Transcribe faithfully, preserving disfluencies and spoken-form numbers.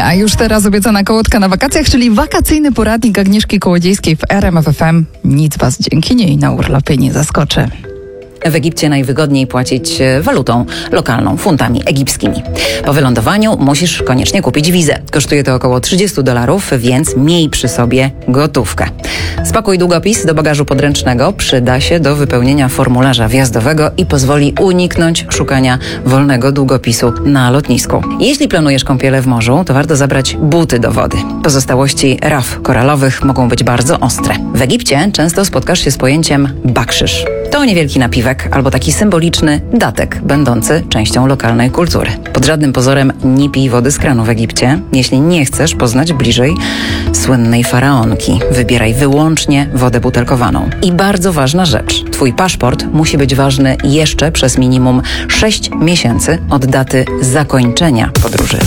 A już teraz obiecana kołotka na wakacjach, czyli wakacyjny poradnik Agnieszki Kołodziejskiej w R M F F M. Nic was dzięki niej na urlopie nie zaskoczy. W Egipcie najwygodniej płacić walutą lokalną, funtami egipskimi. Po wylądowaniu musisz koniecznie kupić wizę. Kosztuje to około trzydzieści dolarów, więc miej przy sobie gotówkę. Spakuj długopis do bagażu podręcznego, przyda się do wypełnienia formularza wjazdowego i pozwoli uniknąć szukania wolnego długopisu na lotnisku. Jeśli planujesz kąpiele w morzu, to warto zabrać buty do wody. Pozostałości raf koralowych mogą być bardzo ostre. W Egipcie często spotkasz się z pojęciem bakszysz. To niewielki napiwek albo taki symboliczny datek, będący częścią lokalnej kultury. Pod żadnym pozorem nie pij wody z kranu w Egipcie, jeśli nie chcesz poznać bliżej słynnej faraonki. Wybieraj wyłącznie wodę butelkowaną. I bardzo ważna rzecz. Twój paszport musi być ważny jeszcze przez minimum sześć miesięcy od daty zakończenia podróży.